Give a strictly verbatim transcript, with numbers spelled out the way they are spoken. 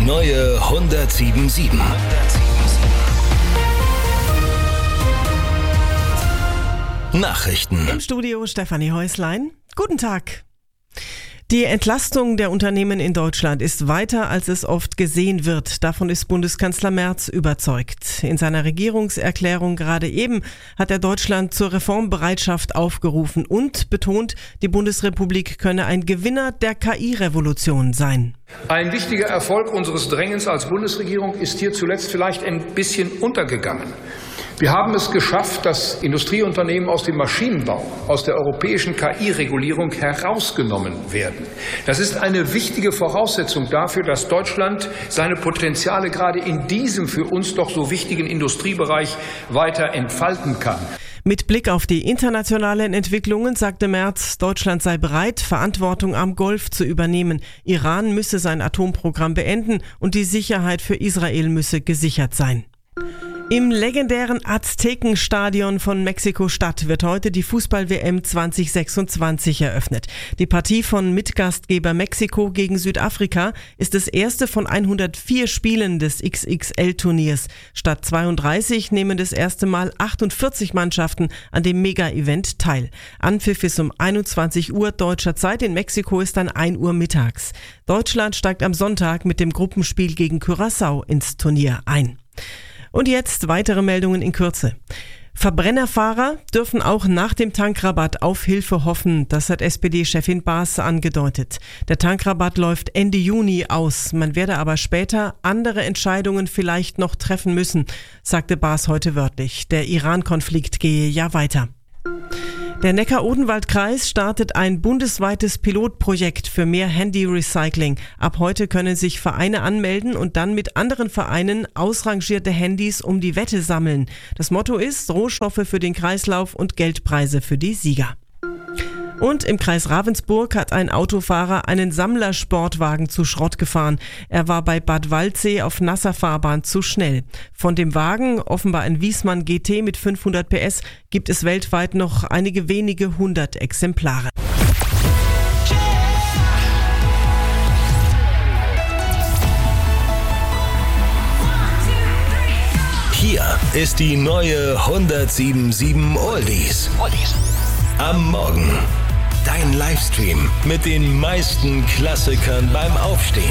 neue hundertsieben Komma sieben. Nachrichten. Im Studio Stefanie Häuslein. Guten Tag. Die Entlastung der Unternehmen in Deutschland ist weiter, als es oft gesehen wird. Davon ist Bundeskanzler Merz überzeugt. In seiner Regierungserklärung gerade eben hat er Deutschland zur Reformbereitschaft aufgerufen und betont, die Bundesrepublik könne ein Gewinner der K I-Revolution sein. Ein wichtiger Erfolg unseres Drängens als Bundesregierung ist hier zuletzt vielleicht ein bisschen untergegangen. Wir haben es geschafft, dass Industrieunternehmen aus dem Maschinenbau, aus der europäischen K I-Regulierung herausgenommen werden. Das ist eine wichtige Voraussetzung dafür, dass Deutschland seine Potenziale gerade in diesem für uns doch so wichtigen Industriebereich weiter entfalten kann. Mit Blick auf die internationalen Entwicklungen sagte Merz, Deutschland sei bereit, Verantwortung am Golf zu übernehmen. Iran müsse sein Atomprogramm beenden und die Sicherheit für Israel müsse gesichert sein. Im legendären Aztekenstadion von Mexiko-Stadt wird heute die Fußball-W M zwanzig sechsundzwanzig eröffnet. Die Partie von Mitgastgeber Mexiko gegen Südafrika ist das erste von hundertvier Spielen des X X L-Turniers. Statt zweiunddreißig nehmen das erste Mal achtundvierzig Mannschaften an dem Mega-Event teil. Anpfiff ist um einundzwanzig Uhr deutscher Zeit, in Mexiko ist dann ein Uhr mittags. Deutschland steigt am Sonntag mit dem Gruppenspiel gegen Curaçao ins Turnier ein. Und jetzt weitere Meldungen in Kürze. Verbrennerfahrer dürfen auch nach dem Tankrabatt auf Hilfe hoffen, das hat S P D-Chefin Baas angedeutet. Der Tankrabatt läuft Ende Juni aus, man werde aber später andere Entscheidungen vielleicht noch treffen müssen, sagte Baas heute wörtlich. Der Iran-Konflikt gehe ja weiter. Der Neckar-Odenwald-Kreis startet ein bundesweites Pilotprojekt für mehr Handy-Recycling. Ab heute können sich Vereine anmelden und dann mit anderen Vereinen ausrangierte Handys um die Wette sammeln. Das Motto ist Rohstoffe für den Kreislauf und Geldpreise für die Sieger. Und im Kreis Ravensburg hat ein Autofahrer einen Sammlersportwagen zu Schrott gefahren. Er war bei Bad Waldsee auf nasser Fahrbahn zu schnell. Von dem Wagen, offenbar ein Wiesmann G T mit fünfhundert P S, gibt es weltweit noch einige wenige hundert Exemplare. Hier ist die neue hundertsieben Komma sieben Oldies. Am Morgen. Dein Livestream mit den meisten Klassikern beim Aufstehen.